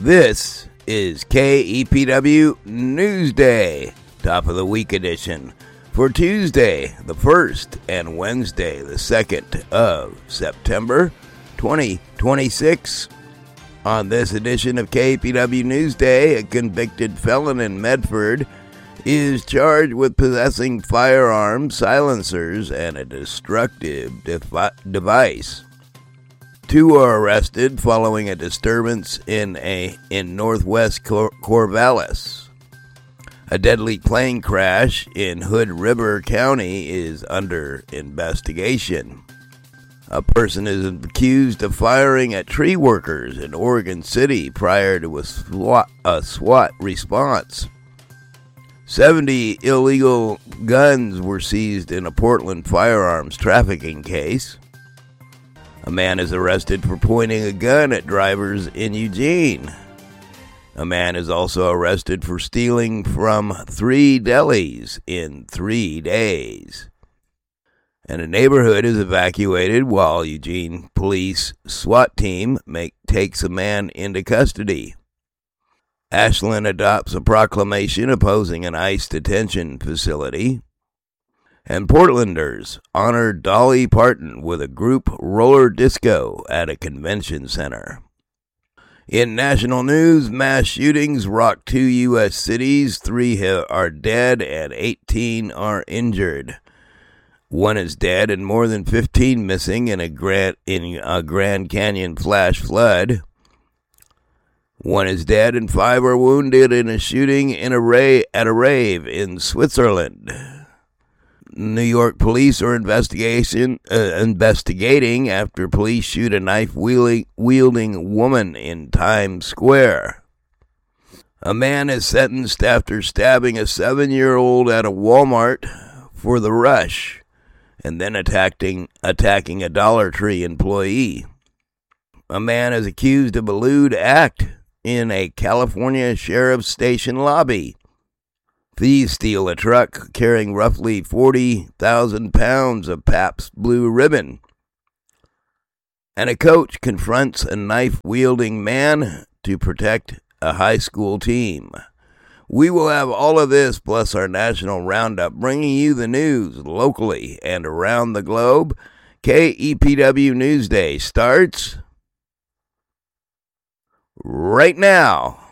This is KEPW Newsday, top of the week edition, for Tuesday the 1st and Wednesday the 2nd of September 2026. On this edition of KEPW Newsday, a convicted felon in Medford is charged with possessing firearms, silencers, and a destructive device. Two are arrested following a disturbance in northwest Corvallis. A deadly plane crash in Hood River County is under investigation. A person is accused of firing at tree workers in Oregon City prior to a SWAT response. 70 illegal guns were seized in a Portland firearms trafficking case. A man is arrested for pointing a gun at drivers in Eugene. A man is also arrested for stealing from 3 delis in 3 days. And a neighborhood is evacuated while Eugene police SWAT team takes a man into custody. Ashland adopts a proclamation opposing an ICE detention facility. And Portlanders honor Dolly Parton with a group roller disco at a convention center. In national news, mass shootings rock 2 U.S. cities. 3 are dead and 18 are injured. 1 is dead and more than 15 missing in a Grand Canyon flash flood. 1 is dead and 5 are wounded in a shooting at a rave in Switzerland. New York police are investigating after police shoot a knife-wielding woman in Times Square. A man is sentenced after stabbing a 7-year-old at a Walmart for the rush and then attacking a Dollar Tree employee. A man is accused of a lewd act in a California sheriff's station lobby. Thieves steal a truck carrying roughly 40,000 pounds of Pabst Blue Ribbon. And a coach confronts a knife-wielding man to protect a high school team. We will have all of this plus our national roundup, bringing you the news locally and around the globe. KEPW Newsday starts right now.